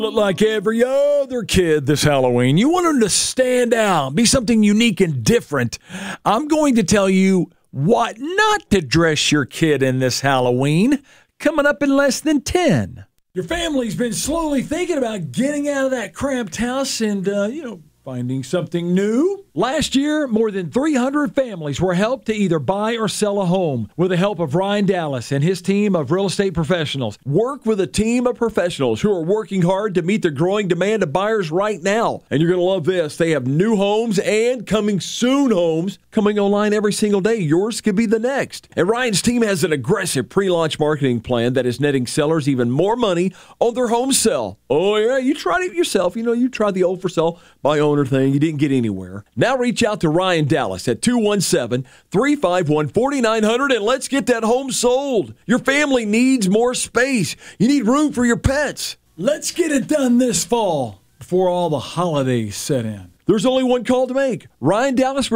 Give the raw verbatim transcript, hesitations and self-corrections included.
Look like every other kid this Halloween. You want them to stand out, be something unique and different. I'm going to tell you what not to dress your kid in this Halloween, coming up in less than ten. Your family's been slowly thinking about getting out of that cramped house and, uh, you know, finding something new. Last year, more than three hundred families were helped to either buy or sell a home with the help of Ryan Dallas and his team of real estate professionals. Work with a team of professionals who are working hard to meet the growing demand of buyers right now. And you're going to love this. They have new homes and coming soon homes coming online every single day. Yours could be the next. And Ryan's team has an aggressive pre-launch marketing plan that is netting sellers even more money on their home sale. Oh, yeah, you tried it yourself. You know, you tried the old for sale by owner thing. You didn't get anywhere. Now reach out to Ryan Dallas at two one seven, three five one, four nine zero zero and let's get that home sold. Your family needs more space. You need room for your pets. Let's get it done this fall before all the holidays set in. There's only one call to make. Ryan Dallas